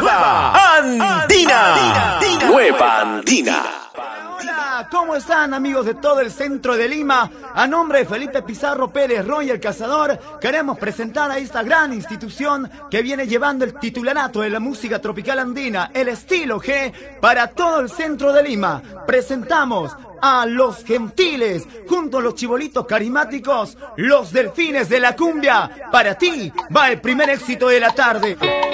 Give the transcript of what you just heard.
Nueva Andina. Nueva Andina. Hola, ¿cómo están amigos de todo el centro de Lima? A nombre de Felipe Pizarro Pérez Roy el Cazador, queremos presentar a esta gran institución que viene llevando el titularato de la música tropical andina, el estilo G, para todo el centro de Lima. Presentamos a Los Gentiles, junto a los chibolitos carismáticos, los Delfines de la Cumbia. Para ti va el primer éxito de la tarde.